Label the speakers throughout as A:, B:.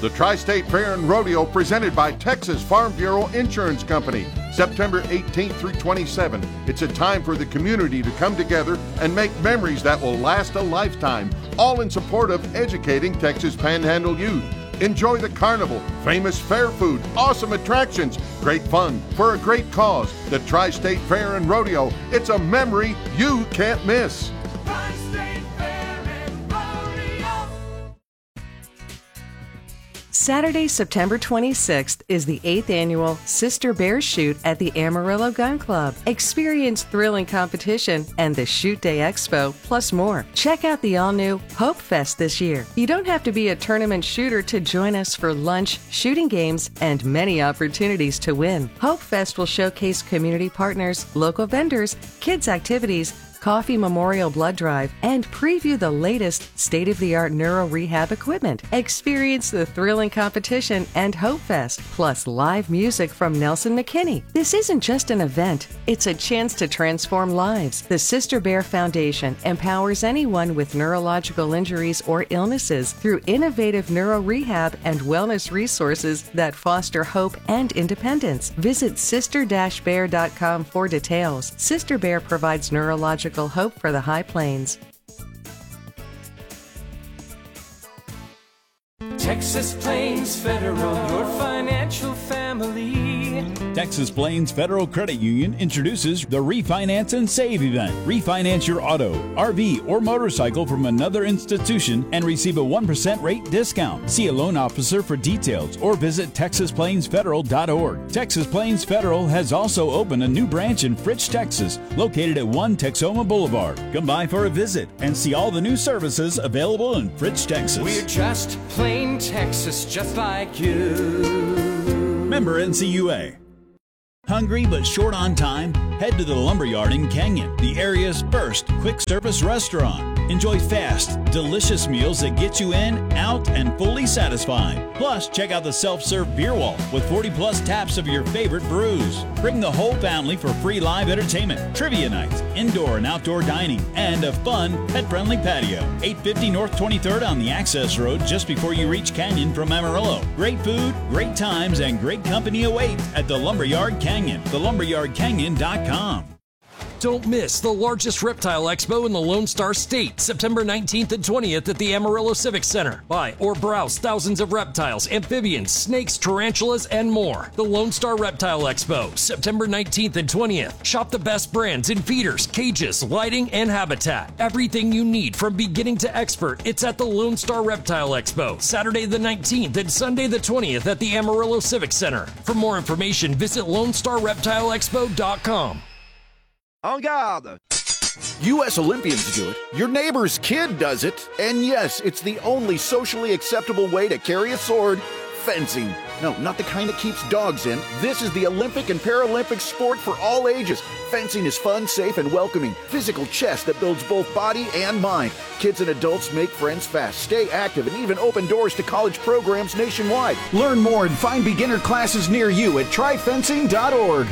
A: The Tri-State Fair and Rodeo presented by Texas Farm Bureau Insurance Company, September 18th through 27th. It's a time for the community to come together and make memories that will last a lifetime, all in support of educating Texas Panhandle youth. Enjoy the carnival, famous fair food, awesome attractions, great fun for a great cause. The Tri-State Fair and Rodeo, it's a memory you can't miss.
B: Saturday, September 26th is the 8th annual Sister Bear Shoot at the Amarillo Gun Club. Experience thrilling competition and the Shoot Day Expo, plus more. Check out the all-new Hope Fest this year. You don't have to be a tournament shooter to join us for lunch, shooting games, and many opportunities to win. Hope Fest will showcase community partners, local vendors, kids' activities, coffee memorial blood drive, and preview the latest state-of-the-art neuro rehab equipment. Experience the thrilling competition and Hope Fest, plus live music from Nelson McKinney. This isn't just an event, it's a chance to transform lives. The Sister Bear Foundation empowers anyone with neurological injuries or illnesses through innovative neuro rehab and wellness resources that foster hope and independence. Visit sister-bear.com for details. Sister Bear provides neurological hope for the High Plains.
C: Texas Plains Federal, your financial family.
D: Texas Plains Federal Credit Union introduces the Refinance and Save event. Refinance your auto, RV, or motorcycle from another institution and receive a 1% rate discount. See a loan officer for details or visit TexasPlainsFederal.org. Texas Plains Federal has also opened a new branch in Fritch, Texas, located at 1 Texoma Boulevard. Come by for a visit and see all the new services available in Fritch, Texas.
C: We're just plain Texas, just like you.
D: Member NCUA. Hungry but short on time? Head to the Lumberyard in Canyon, the area's first quick service restaurant. Enjoy fast, delicious meals that get you in, out, and fully satisfied. Plus, check out the self-serve beer wall with 40-plus taps of your favorite brews. Bring the whole family for free live entertainment, trivia nights, indoor and outdoor dining, and a fun, pet-friendly patio. 850 North 23rd on the Access Road just before you reach Canyon from Amarillo. Great food, great times, and great company await at the Lumberyard Canyon. TheLumberyardCanyon.com.
E: Don't miss the largest reptile expo in the Lone Star State, September 19th and 20th at the Amarillo Civic Center. Buy or browse thousands of reptiles, amphibians, snakes, tarantulas, and more. The Lone Star Reptile Expo, September 19th and 20th. Shop the best brands in feeders, cages, lighting, and habitat. Everything you need from beginning to expert, it's at the Lone Star Reptile Expo, Saturday the 19th and Sunday the 20th at the Amarillo Civic Center. For more information, visit LoneStarReptileExpo.com.
F: En garde! U.S. Olympians do it, your neighbor's kid does it, and yes, it's the only socially acceptable way to carry a sword, fencing. No, not the kind that keeps dogs in. This is the Olympic and Paralympic sport for all ages. Fencing is fun, safe, and welcoming. Physical chess that builds both body and mind. Kids and adults make friends fast, stay active, and even open doors to college programs nationwide. Learn more and find beginner classes near you at tryfencing.org.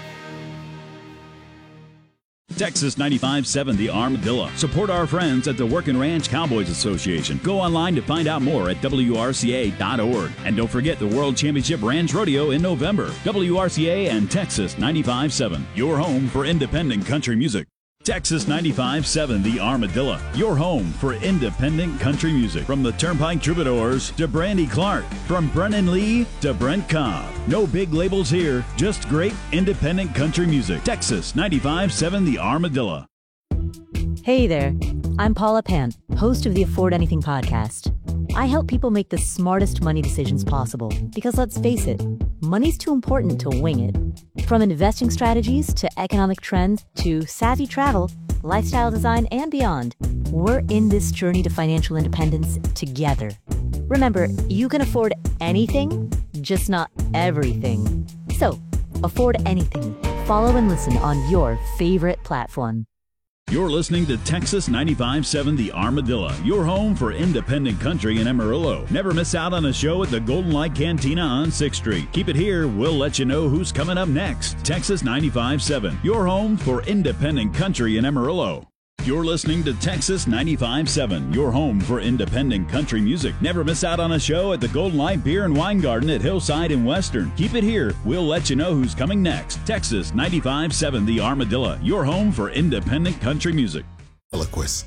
D: Texas 95.7 The Armadillo. Support our friends at the Working Ranch Cowboys Association. Go online to find out more at WRCA.org. And don't forget the World Championship Ranch Rodeo in November. WRCA and Texas 95.7, your home for independent country music. Texas 95.7 The Armadillo, your home for independent country music. From the Turnpike Troubadours to Brandy Clark, from Brennan Lee to Brent Cobb. No big labels here, just great independent country music. Texas 95.7 The Armadillo.
G: Hey there, I'm Paula Pant, host of the Afford Anything podcast. I help people make the smartest money decisions possible because let's face it, money's too important to wing it. From investing strategies to economic trends to savvy travel, lifestyle design, and beyond, we're in this journey to financial independence together. Remember, you can afford anything, just not everything. So, afford anything. Follow and listen on your favorite platform.
D: You're listening to Texas 95.7 The Armadillo, your home for independent country in Amarillo. Never miss out on a show at the Golden Light Cantina on 6th Street. Keep it here. We'll let you know who's coming up next. Texas 95.7, your home for independent country in Amarillo. You're listening to Texas 95.7, your home for independent country music. Never miss out on a show at the Golden Light Beer and Wine Garden at Hillside and Western. Keep it here. We'll let you know who's coming next. Texas 95.7, The Armadillo, your home for independent country music.
H: Eloquist.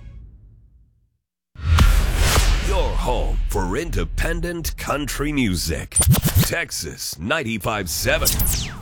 I: Your home for independent country music. Texas 95.7.